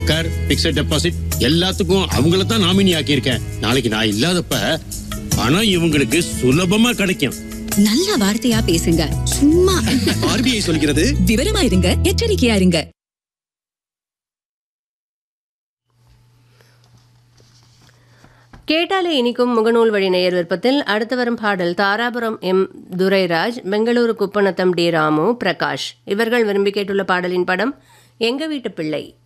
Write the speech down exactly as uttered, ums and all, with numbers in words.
கர் fixed deposit எல்லாத்துக்கும் அவங்கள தான் நாமினி ஆக்கியிருக்கேன். நாளைக்கு நான் இல்லாதப்ப பணம் இவங்களுக்கு சுலபமா கிடைக்கும். நல்ல வார்த்தையா பேசுங்க. சும்மா ஆர்பிஐ சொல்கிறது விவரமா இருங்க, எச்சரிக்கையா இருங்க. கேட்டாலே இனிக்கும் முகநூல் வழி நேயர் விருப்பத்தில் அடுத்து வரும் பாடல் தாராபுரம் எம் துரைராஜ், பெங்களூரு குப்பநத்தம் டி ராமு பிரகாஷ் இவர்கள் விரும்பி கேட்டுள்ள பாடலின் படம் எங்க வீட்டு பிள்ளை.